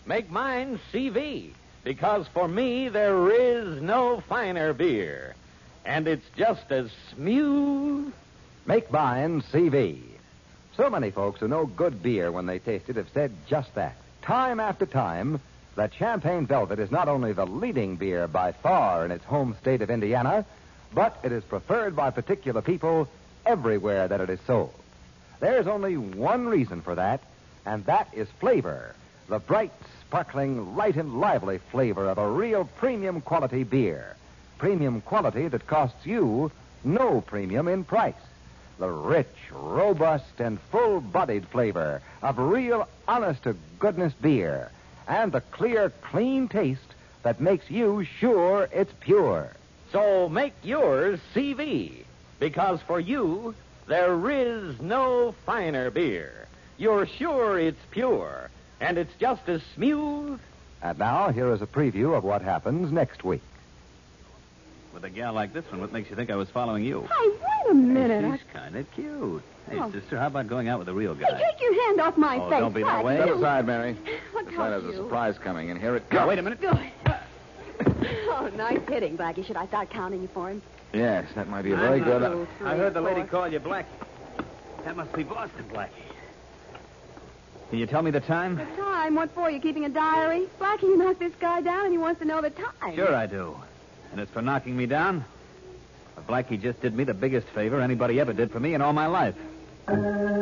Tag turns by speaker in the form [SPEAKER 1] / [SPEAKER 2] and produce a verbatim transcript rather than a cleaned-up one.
[SPEAKER 1] make mine C V, because for me there is no finer beer. And it's just as smooth.
[SPEAKER 2] Make mine C V. So many folks who know good beer when they taste it have said just that. Time after time, that Champagne Velvet is not only the leading beer by far in its home state of Indiana, but it is preferred by particular people everywhere that it is sold. There's only one reason for that, and that is flavor. The bright, sparkling, light and lively flavor of a real premium quality beer. Premium quality that costs you no premium in price. The rich, robust, and full-bodied flavor of real, honest-to-goodness beer. And the clear, clean taste that makes you sure it's pure.
[SPEAKER 1] So make yours C V, because for you, there is no finer beer. You're sure it's pure, and it's just as smooth.
[SPEAKER 2] And now, here is a preview of what happens next week.
[SPEAKER 3] With a gal like this one, what makes you think I was following you?
[SPEAKER 4] Hey, wait a minute.
[SPEAKER 3] Hey, she's kind of cute. Hey,
[SPEAKER 4] Oh.
[SPEAKER 3] sister, how about going out with a real guy?
[SPEAKER 4] Hey, take your hand off my
[SPEAKER 3] Oh,
[SPEAKER 4] face.
[SPEAKER 3] don't be that
[SPEAKER 4] Blackie.
[SPEAKER 3] way.
[SPEAKER 5] Step
[SPEAKER 4] You-
[SPEAKER 5] aside, Mary.
[SPEAKER 4] What
[SPEAKER 5] Looks like
[SPEAKER 4] caused
[SPEAKER 5] there's a
[SPEAKER 4] you?
[SPEAKER 5] surprise coming, and here it
[SPEAKER 3] Now,
[SPEAKER 5] comes.
[SPEAKER 3] wait a minute.
[SPEAKER 4] Good. Oh, nice hitting, Blackie. Should I start counting you for him?
[SPEAKER 5] Yes, that might be a very
[SPEAKER 3] I'm
[SPEAKER 5] good...
[SPEAKER 3] not-
[SPEAKER 4] Two, three,
[SPEAKER 3] I heard the lady
[SPEAKER 4] four.
[SPEAKER 3] call you Blackie. That must be Boston Blackie. Can you tell me the time?
[SPEAKER 4] The time? What for? You keeping a diary? Blackie, you knocked this guy down and he wants to know the time.
[SPEAKER 3] Sure I do. And it's for knocking me down? But Blackie just did me the biggest favor anybody ever did for me in all my life.